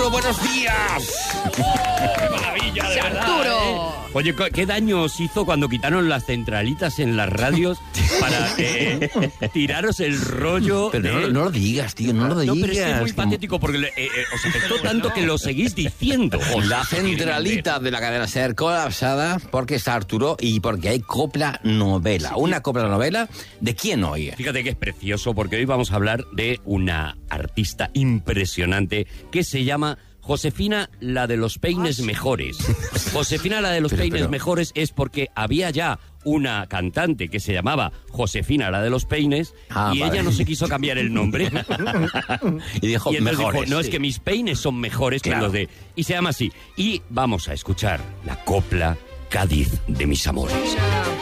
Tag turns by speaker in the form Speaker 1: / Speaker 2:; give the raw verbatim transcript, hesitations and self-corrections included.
Speaker 1: Arturo, buenos días.
Speaker 2: ¡Qué maravilla, de verdad,
Speaker 3: Arturo!
Speaker 2: ¿eh? Oye, ¿qué daño os hizo cuando quitaron las centralitas en las radios para eh, tiraros el rollo?
Speaker 1: Pero
Speaker 2: de...
Speaker 1: no, no lo digas, tío, no lo digas.
Speaker 2: No, pero es que es muy patético porque eh, eh, os afectó tanto que lo seguís diciendo.
Speaker 1: La centralita de la cadena SER colapsada porque está Arturo y porque hay copla novela. Una copla novela, ¿de quién hoy?
Speaker 2: Fíjate que es precioso porque hoy vamos a hablar de una artista impresionante que se llama Josefina, la de los peines mejores. Josefina, la de los
Speaker 1: Pero,
Speaker 2: peines
Speaker 1: pero-
Speaker 2: mejores es porque había ya una cantante que se llamaba Josefina, la de los peines,
Speaker 1: Ah,
Speaker 2: y
Speaker 1: vale.
Speaker 2: ella no se quiso cambiar el nombre.
Speaker 1: Y dijo,
Speaker 2: Y entonces
Speaker 1: mejores.
Speaker 2: dijo, no, es
Speaker 1: sí.
Speaker 2: que mis peines son mejores
Speaker 1: Claro.
Speaker 2: que los de... Y se llama así. Y vamos a escuchar la copla Cádiz de mis amores.